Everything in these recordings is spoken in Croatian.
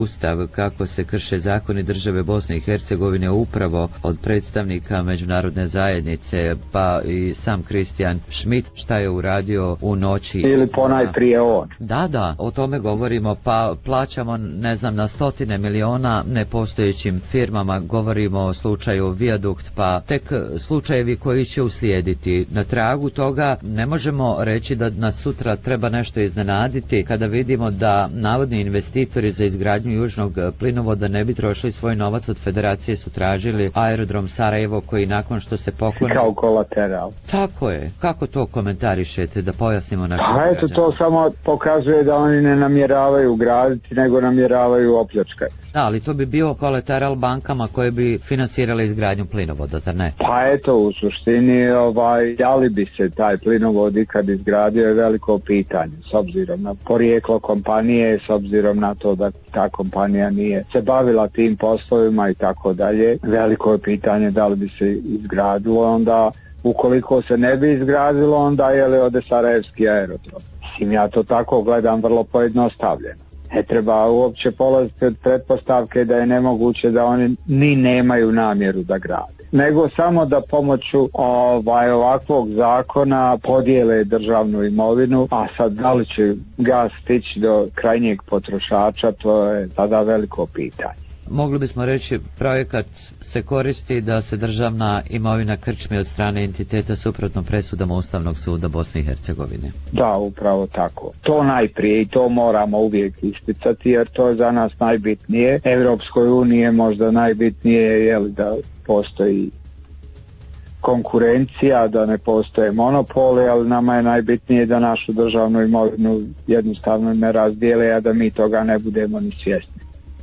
Ustav, kako se krše zakoni države Bosne i Hercegovine upravo od predstavnika međunarodne zajednice, pa i sam Kristijan Schmidt, šta je uradio u noći. Ili ponajprije on. Da, o tome govorimo, pa plaćamo, ne znam, na stotine miliona nepostojećim firmama, govorimo o slučaju Viadukt, pa tek slučajevi koji će uslijediti. Na tragu toga ne možemo reći da nas sutra treba nešto iznenaditi kada vidimo da navodni investitori za izgradnju južnog plinovoda ne bi trošili svoj novac od federacije, su tražili aerodrom Sarajevo koji nakon što se pokloni... Kao kolateral. Tako je. Kako to komentarišete, da pojasnimo našim građanima? Pa eto, to samo pokazuje da oni ne namjeravaju graditi, nego namjeravaju opljačkati. Da, ali to bi bio kolateral bankama koje bi finansirale izgradnju plinovoda, zar ne? Pa eto, u suštini, da li bi se taj plinovod ikad izgradio je veliko pitanje, s obzirom na porijeklo kompanije, s obzirom na to da ta kompanija nije se bavila tim poslovima i tako dalje. Veliko je pitanje da li bi se izgradilo, onda ukoliko se ne bi izgradilo, onda je li ode Sarajevski aerodrom. Mislim, ja to tako gledam vrlo pojednostavljeno. Ne treba uopće polaziti od pretpostavke da je nemoguće da oni ni nemaju namjeru da grade, nego samo da pomoću ovakvog zakona podijele državnu imovinu, a sad da li će gas stići do krajnjeg potrošača, to je tada veliko pitanje. Mogli bismo reći, projekat se koristi da se državna imovina krčmi od strane entiteta suprotno presudama Ustavnog suda Bosne i Hercegovine. Da, upravo tako. To najprije i to moramo uvijek isticati jer to je za nas najbitnije. Evropskoj uniji je možda najbitnije da postoji konkurencija, da ne postoje monopoli, ali nama je najbitnije da našu državnu imovinu jednostavno ne razdijele, a da mi toga ne budemo ni svjesni.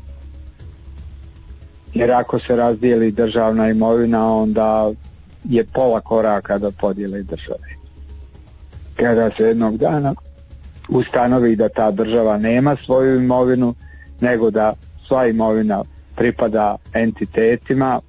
Jer ako se razdijeli državna imovina, onda je pola koraka do podjele države. Kada se jednog dana ustanovi da ta država nema svoju imovinu, nego da sva imovina pripada entitetima,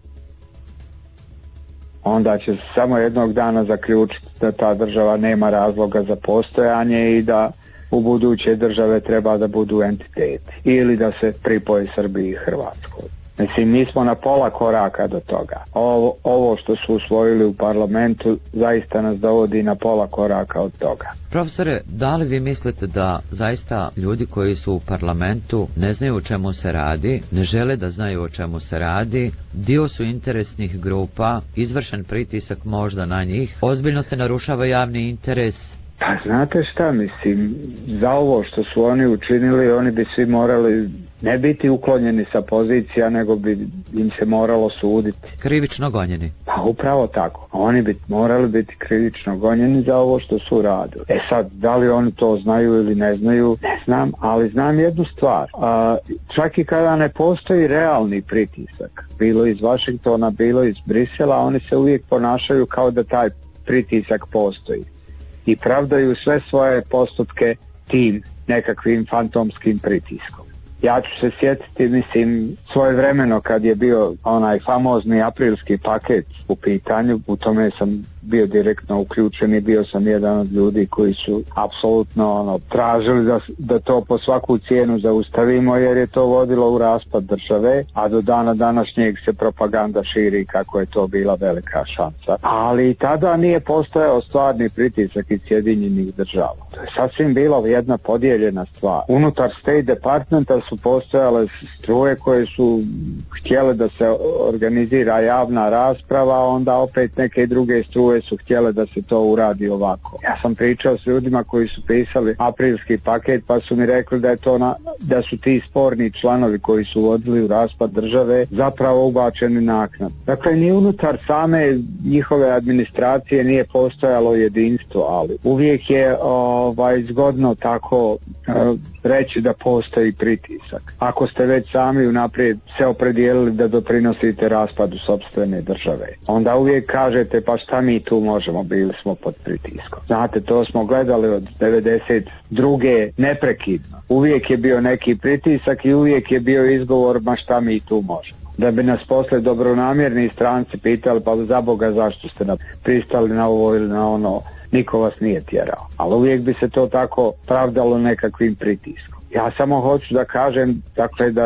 onda će se samo jednog dana zaključiti da ta država nema razloga za postojanje i da u buduće države treba da budu entiteti ili da se pripoje Srbiji i Hrvatskoj. Mislim, mi smo na pola koraka do toga. Ovo što su usvojili u parlamentu zaista nas dovodi na pola koraka od toga. Profesore, da li vi mislite da zaista ljudi koji su u parlamentu ne znaju o čemu se radi, ne žele da znaju o čemu se radi, dio su interesnih grupa, izvršen pritisak možda na njih, ozbiljno se narušava javni interes? Pa znate šta, mislim, za ovo što su oni učinili, oni bi svi morali ne biti uklonjeni sa pozicija, nego bi im se moralo suditi. Krivično gonjeni? Pa upravo tako. Oni bi morali biti krivično gonjeni za ovo što su radili. E sad, da li oni to znaju ili ne znaju, ne znam, ali znam jednu stvar. Čak i kada ne postoji realni pritisak, bilo iz Vašingtona, bilo iz Brisela, oni se uvijek ponašaju kao da taj pritisak postoji. I pravdaju sve svoje postupke tim nekakvim fantomskim pritiskom. Ja ću se sjetiti, mislim, svojevremeno kad je bio onaj famozni aprilski paket u pitanju, u tome sam bio direktno uključen i bio sam jedan od ljudi koji su apsolutno tražili da to po svaku cijenu zaustavimo jer je to vodilo u raspad države, a do dana današnjeg se propaganda širi kako je to bila velika šansa. Ali i tada nije postojao stvarni pritisak iz Sjedinjenih država. To je sasvim bila jedna podijeljena stvar. Unutar State Departmenta su postojale struje koje su htjele da se organizira javna rasprava, onda opet neke druge struje su htjele da se to uradi ovako. Ja sam pričao s ljudima koji su pisali aprilski paket, pa su mi rekli da je to da su ti sporni članovi koji su vodili u raspad države zapravo ubačeni naknadno. Dakle, ni unutar same njihove administracije nije postojalo jedinstvo, ali uvijek je zgodno tako reći da postoji pritisak. Ako ste već sami unaprijed se opredijelili da doprinosite raspadu sopstvene države, onda uvijek kažete pa šta mi tu možemo, bili smo pod pritiskom. Znate, to smo gledali od 92. neprekidno. Uvijek je bio neki pritisak i uvijek je bio izgovor ma šta mi tu možemo. Da bi nas posle dobronamjerni stranci pitali pa za Boga zašto ste pristali na ovo ili na ono, niko vas nije tjerao. Ali uvijek bi se to tako pravdalo nekakvim pritiskom. Ja samo hoću da kažem, dakle, da